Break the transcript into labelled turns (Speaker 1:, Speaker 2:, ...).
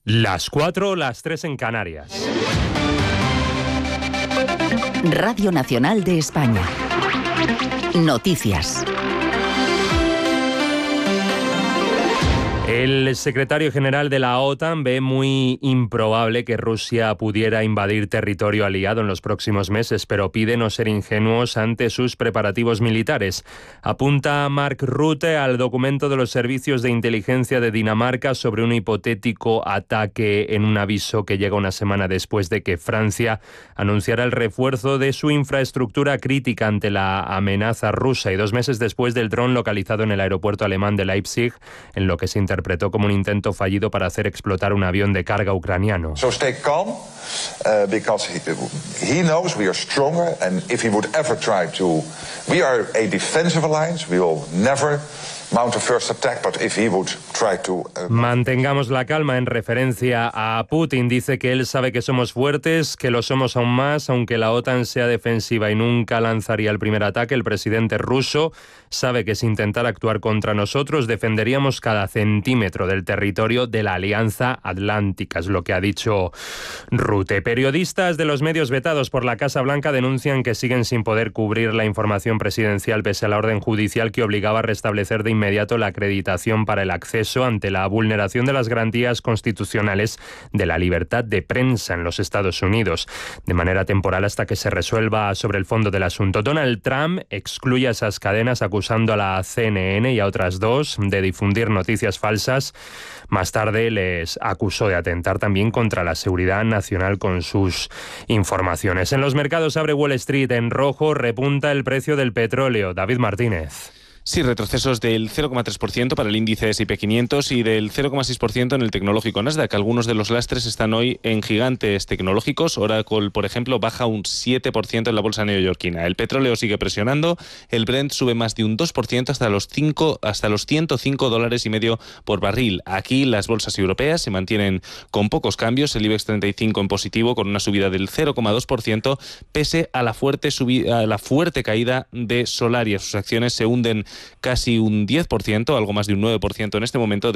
Speaker 1: Las 4, las 3 en Canarias.
Speaker 2: Radio Nacional de España. Noticias.
Speaker 1: El secretario general de la OTAN ve muy improbable que Rusia pudiera invadir territorio aliado en los próximos meses, pero pide no ser ingenuos ante sus preparativos militares. Apunta Mark Rutte al documento de los servicios de inteligencia de Dinamarca sobre un hipotético ataque en un aviso que llega una semana después de que Francia anunciara el refuerzo de su infraestructura crítica ante la amenaza rusa y 2 meses después del dron localizado en el aeropuerto alemán de Leipzig, en lo que se interpretó como un intento fallido para hacer explotar un avión de carga ucraniano.
Speaker 3: So stay calm, because he knows we are stronger, and if he would ever try to, we are a defensive alliance. We will never mount a first attack, but if he would try to...
Speaker 1: Mantengamos la calma en referencia a Putin. Dice que él sabe que somos fuertes, que lo somos aún más, aunque la OTAN sea defensiva y nunca lanzaría el primer ataque. El presidente ruso sabe que si intentara actuar contra nosotros, defenderíamos cada centímetro del territorio de la Alianza Atlántica, es lo que ha dicho Rutte. Periodistas de los medios vetados por la Casa Blanca denuncian que siguen sin poder cubrir la información presidencial pese a la orden judicial que obligaba a restablecer de inmediato la acreditación para el acceso ante la vulneración de las garantías constitucionales de la libertad de prensa en los Estados Unidos, de manera temporal hasta que se resuelva sobre el fondo del asunto. Donald Trump excluye a esas cadenas acusando a la CNN y a otras 2 de difundir noticias falsas. Más tarde les acusó de atentar también contra la seguridad nacional con sus informaciones. En los mercados abre Wall Street en rojo, repunta el precio del petróleo. David Martínez.
Speaker 4: Sí, retrocesos del 0,3% para el índice S&P 500 y del 0,6% en el tecnológico Nasdaq. Algunos de los lastres están hoy en gigantes tecnológicos. Oracle, por ejemplo, baja un 7% en la bolsa neoyorquina. El petróleo sigue presionando. El Brent sube más de un 2% hasta los $105.50 por barril. Aquí las bolsas europeas se mantienen con pocos cambios. El IBEX 35 en positivo con una subida del 0,2% pese a la fuerte caída de Solaria. Sus acciones se hunden casi un 10%, algo más de un 9% en este momento,